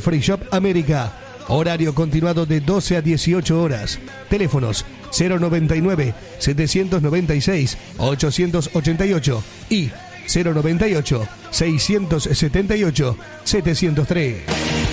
Free Shop América. Horario continuado de 12 a 18 horas. Teléfonos 099-796-888 y 098-678-703.